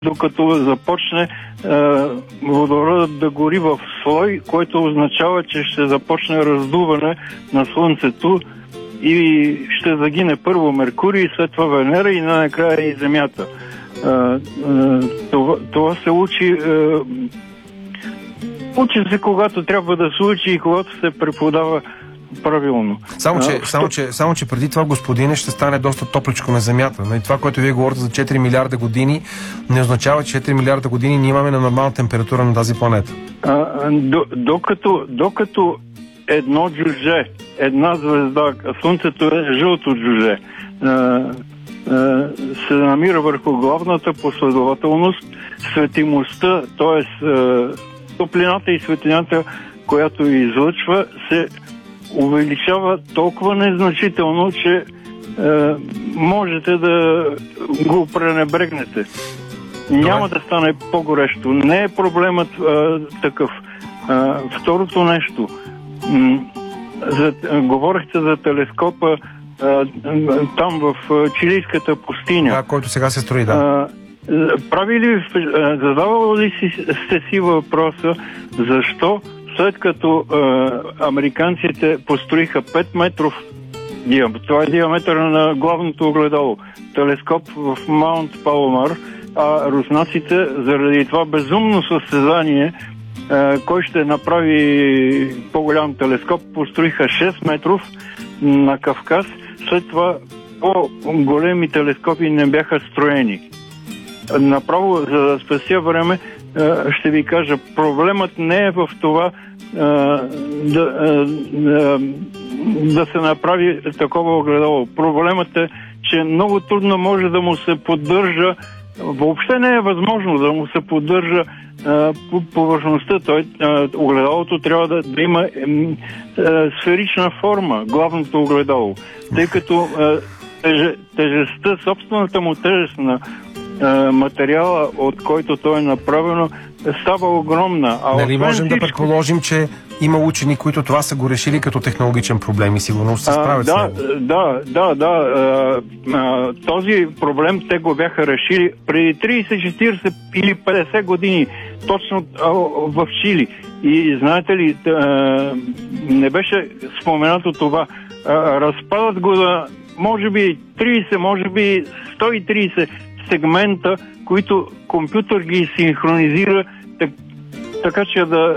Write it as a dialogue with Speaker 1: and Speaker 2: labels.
Speaker 1: докато започне водородът да гори в слой, което означава, че ще започне раздуване на Слънцето и ще загине първо Меркурий, след това Венера и накрая и Земята. Това се учи. Учи се, когато трябва да се учи и когато се преподава правилно.
Speaker 2: Само, че преди това, господине, ще стане доста топличко на Земята. Но и това, което вие говорите за 4 милиарда години, не означава, че 4 милиарда години ние имаме на нормална температура на тази планета.
Speaker 1: Докато едно джудже, една звезда, Слънцето е жълто джудже, се намира върху главната последователност, светимостта, т.е. топлината и светлината, която излъчва, се увеличава толкова незначително, че можете да го пренебрегнете. Няма да стане по-горещо. Не е проблемът такъв. Второто нещо. Говорихте за телескопа там в чилийската пустиня.
Speaker 2: Който сега се строи, да.
Speaker 1: Задавали ли сте си въпроса защо след като американците построиха 5 метров това е диаметъра на главното огледало, телескоп в Маунт Паломар, а руснаците заради това безумно състезание кой ще направи по-голям телескоп, построиха 6 метров на Кавказ. След това по-големи телескопи не бяха строени. Направо, за да спестя време, ще ви кажа, проблемът не е в това да се направи такова огледало. Проблемът е, че много трудно може да му се поддържа, въобще не е възможно да му се поддържа повърхността. Огледалото трябва да има сферична форма, главното огледало. Тъй като тежестта, собствената му тежест на материала, от който то е направено, става огромна.
Speaker 2: Нали можем да предположим, че има учени, които това са го решили като технологичен проблем и сигурно ще се справят с него?
Speaker 1: Да. Този проблем те го бяха решили преди 30, 40 или 50 години, точно в Чили. И знаете ли, не беше споменато това. Разпадат го на може би 30, може би 130 сегмента, които компютър ги синхронизира така, че да